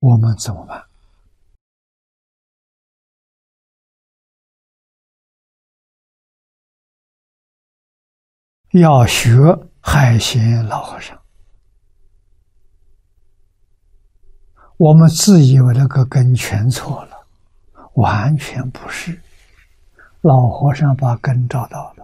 我们怎么办？要学海贤老和尚。我们自以为那个根全错了，完全不是。老和尚把根找到了。